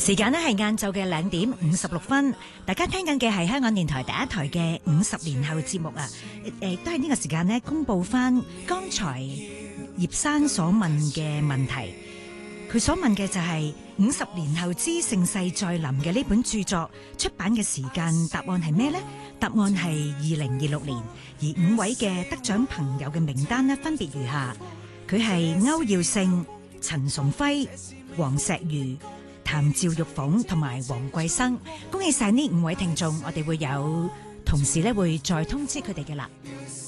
時間呢係晏晝嘅2:56，大家聽緊嘅係香港電台第一台嘅50年後節目啊！都係呢個時間呢，公布翻剛才葉生所問嘅問題。佢所問嘅就係50年後之盛世再臨嘅呢本著作出版嘅時間，答案係咩呢？答案係2026年，而5位嘅得獎朋友嘅名單呢，分別如下：佢係歐耀勝、陳崇輝、黃石瑜、譚趙玉鳳同埋黃桂生。恭喜晒呢5位聽眾，我哋會有同事呢會再通知佢哋嘅啦。